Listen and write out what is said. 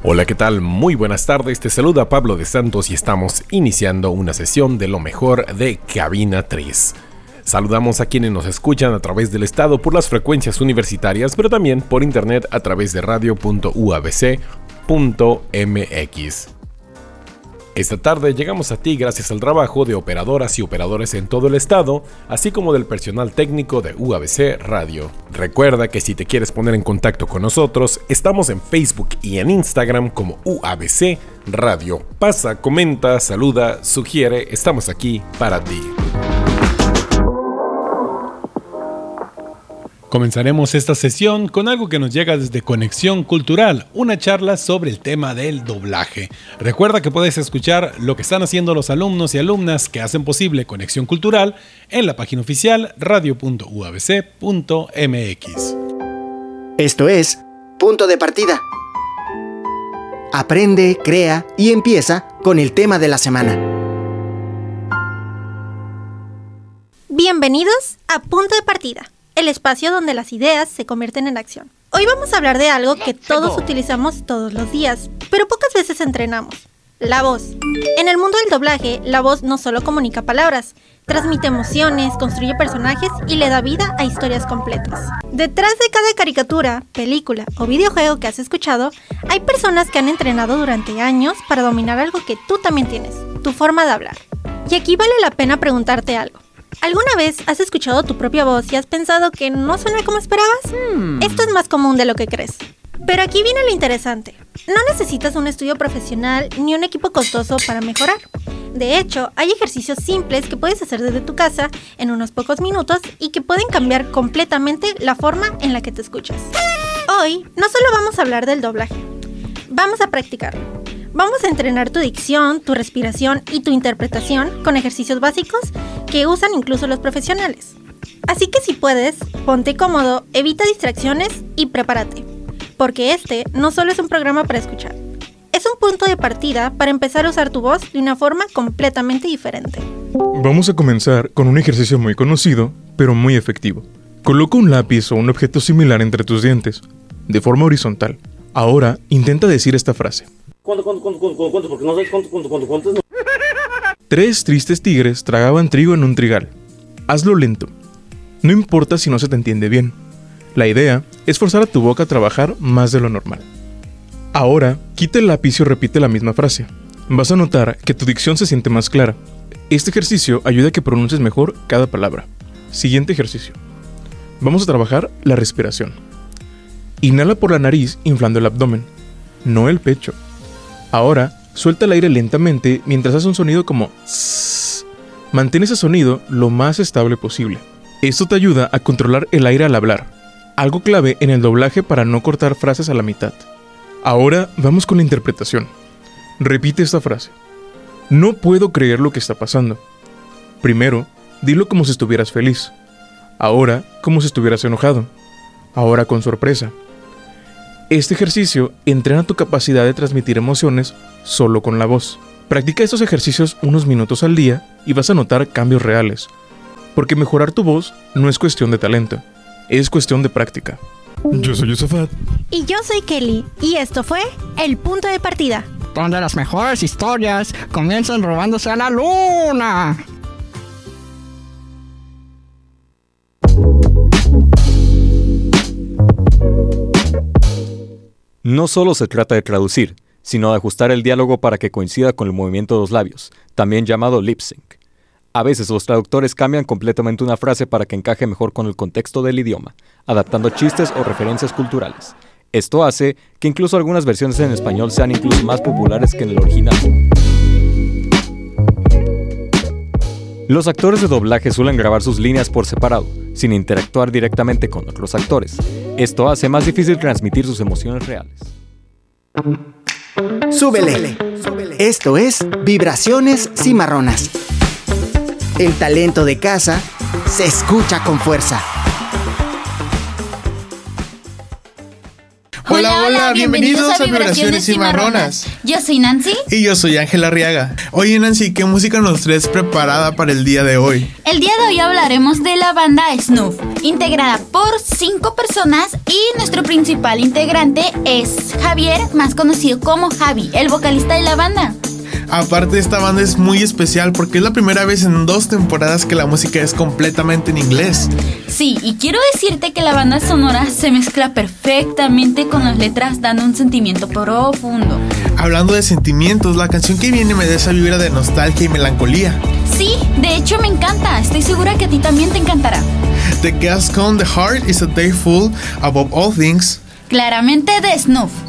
Hola, ¿qué tal? Muy buenas tardes, te saluda Pablo de Santos y estamos iniciando una sesión de lo mejor de Cabina 3. Saludamos a quienes nos escuchan a través del estado por las frecuencias universitarias, pero también por internet a través de radio.uabc.mx. Esta tarde llegamos a ti gracias al trabajo de operadoras y operadores en todo el estado, así como del personal técnico de UABC Radio. Recuerda que si te quieres poner en contacto con nosotros, estamos en Facebook y en Instagram como UABC Radio. Pasa, comenta, saluda, sugiere, estamos aquí para ti. Comenzaremos esta sesión con algo que nos llega desde Conexión Cultural, una charla sobre el tema del doblaje. Recuerda que puedes escuchar lo que están haciendo los alumnos y alumnas que hacen posible Conexión Cultural en la página oficial radio.uabc.mx. Esto es Punto de Partida. Aprende, crea y empieza con el tema de la semana. Bienvenidos a Punto de Partida, el espacio donde las ideas se convierten en acción. Hoy vamos a hablar de algo que todos utilizamos todos los días, pero pocas veces entrenamos: la voz. En el mundo del doblaje, la voz no solo comunica palabras, transmite emociones, construye personajes y le da vida a historias completas. Detrás de cada caricatura, película o videojuego que has escuchado, hay personas que han entrenado durante años para dominar algo que tú también tienes: tu forma de hablar. Y aquí vale la pena preguntarte algo. ¿Alguna vez has escuchado tu propia voz y has pensado que no suena como esperabas? Esto es más común de lo que crees. Pero aquí viene lo interesante. No necesitas un estudio profesional ni un equipo costoso para mejorar. De hecho, hay ejercicios simples que puedes hacer desde tu casa en unos pocos minutos y que pueden cambiar completamente la forma en la que te escuchas. Hoy no solo vamos a hablar del doblaje, vamos a practicarlo. Vamos a entrenar tu dicción, tu respiración y tu interpretación con ejercicios básicos que usan incluso los profesionales. Así que si puedes, ponte cómodo, evita distracciones y prepárate, porque este no solo es un programa para escuchar, es un punto de partida para empezar a usar tu voz de una forma completamente diferente. Vamos a comenzar con un ejercicio muy conocido, pero muy efectivo. Coloca un lápiz o un objeto similar entre tus dientes, de forma horizontal. Ahora intenta decir esta frase. ¿Cuánto? Porque no sabes cuánto. 3 tristes tigres tragaban trigo en un trigal. Hazlo lento. No importa si no se te entiende bien. La idea es forzar a tu boca a trabajar más de lo normal. Ahora, quita el lápiz y repite la misma frase. Vas a notar que tu dicción se siente más clara. Este ejercicio ayuda a que pronuncies mejor cada palabra. Siguiente ejercicio. Vamos a trabajar la respiración. Inhala por la nariz inflando el abdomen, no el pecho. Ahora, suelta el aire lentamente mientras hace un sonido como tss. Mantén ese sonido lo más estable posible. Esto te ayuda a controlar el aire al hablar, algo clave en el doblaje para no cortar frases a la mitad. Ahora vamos con la interpretación. Repite esta frase. No puedo creer lo que está pasando. Primero, dilo como si estuvieras feliz. Ahora, como si estuvieras enojado. Ahora con sorpresa. Este ejercicio entrena tu capacidad de transmitir emociones solo con la voz. Practica estos ejercicios unos minutos al día y vas a notar cambios reales. Porque mejorar tu voz no es cuestión de talento, es cuestión de práctica. Yo soy Yusufat. Y yo soy Kelly, y esto fue El Punto de Partida, donde las mejores historias comienzan robándose a la luna. No solo se trata de traducir, sino de ajustar el diálogo para que coincida con el movimiento de los labios, también llamado lip sync. A veces los traductores cambian completamente una frase para que encaje mejor con el contexto del idioma, adaptando chistes o referencias culturales. Esto hace que incluso algunas versiones en español sean incluso más populares que en el original. Los actores de doblaje suelen grabar sus líneas por separado, sin interactuar directamente con otros actores. Esto hace más difícil transmitir sus emociones reales. Súbele. Esto es Vibraciones Cimarronas. El talento de casa se escucha con fuerza. Hola, bienvenidos a Vibraciones Cimarronas. Yo soy Nancy. Y yo soy Ángel Arriaga. Oye, Nancy, ¿qué música nos traes preparada para el día de hoy? El día de hoy hablaremos de la banda Snuff. integrada por 5 personas y nuestro principal integrante es Javier, más conocido como Javi, el vocalista de la banda. Aparte, esta banda es muy especial porque es la primera vez en 2 temporadas que la música es completamente en inglés. Sí, y quiero decirte que la banda sonora se mezcla perfectamente con las letras, dando un sentimiento profundo. Hablando de sentimientos, la canción que viene me da esa vibra de nostalgia y melancolía. Sí, de hecho me encanta, estoy segura que a ti también te encantará. Te quedas con The Heart is a Day Full Above All Things. Claramente de Snuff.